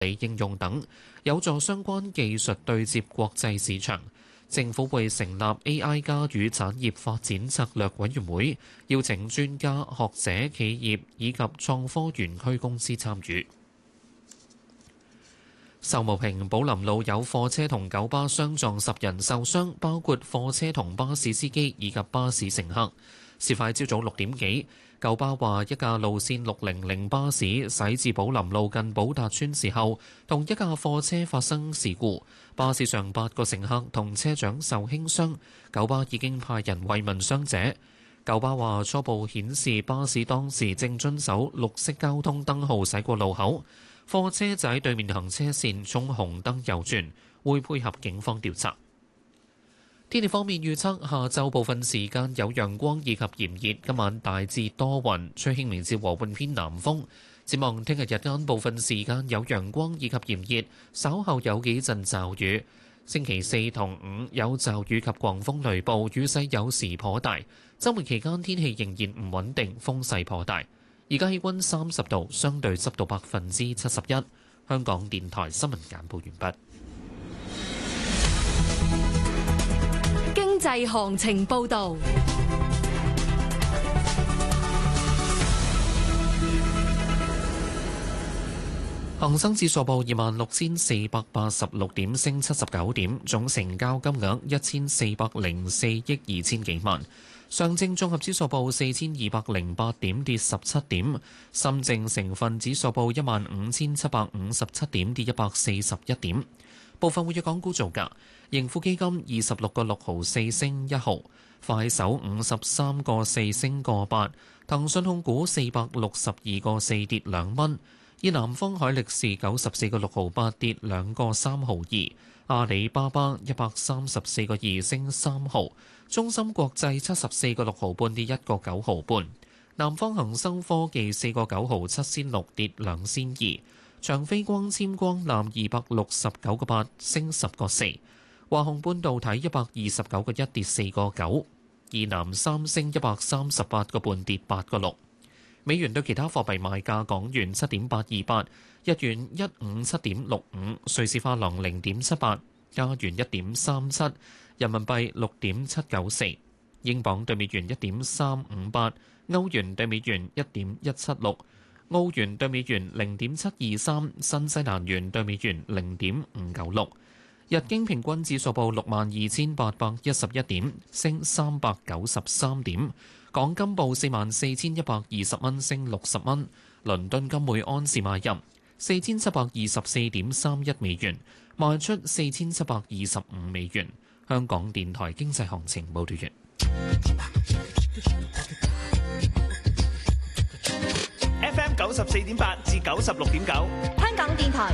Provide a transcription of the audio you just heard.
理應用等，有助相關技術對接國際市場。政府會成立 AI 加語產業發展策略委員會，邀請專家學者、企業以及創科園區公司參與。秀茂坪寶林路有貨車同九巴相撞，10人受傷，包括貨車同巴士司機以及巴士乘客。事發朝早6點幾，九巴話一架路線600巴士駛至寶林路近寶達邨時候，同一架貨車發生事故，巴士上8個乘客同車長受輕傷，九巴已經派人慰問傷者。九巴話初步顯示巴士當時正遵守綠色交通燈號駛過路口，貨車就喺對面行車線衝紅燈右轉，會配合警方調查。天氣方面預測，下晝部分時間有陽光以及炎熱，今晚大致多雲，吹輕微至和緩偏南風。展望聽日日間部分時間有陽光以及炎熱，稍後有幾陣驟雨。星期4同5有驟雨及狂風雷暴，雨勢有時頗大。週末期間天氣仍然唔穩定，風勢頗大。而家氣溫30度，相對濕度71%。香港電台新聞簡報完畢。 經濟行情報導。 恒生指數報26,486點，升79點，總成交金額1404億2千幾萬。上證綜合指數報4208點，跌17點。深證成分指數報15,757點，跌141點。部分活躍港股造價：盈富基金26個6毫4升1毫，快手53個4升個8，騰訊控股462個4跌2蚊，以南方海力士94個6毫8跌2個3毫2，阿里巴巴134個2升3毫，中芯國際74個6毫半跌1個9毫半，南方恒生科技4個9毫7仙6跌2仙2。長飛光纖光纜269個8升10個4，華虹半導體129個1跌4個9，以南三星138個半跌8個6。美元對其他貨幣賣價：港元7.828，日元157.65，瑞士法郎0.78，加元1.37，人民幣6.794，英鎊對美元1.358，歐元對美元1.176。澳元對美元0.723，新西蘭元對美元0.596。日經平均指數報62,811點，升393點。港金報44,120蚊，升60蚊。倫敦金每安士買入4724.31美元，賣出4725美元。香港電台經濟行情報道完。 FM 94.8至96.9， 香港電台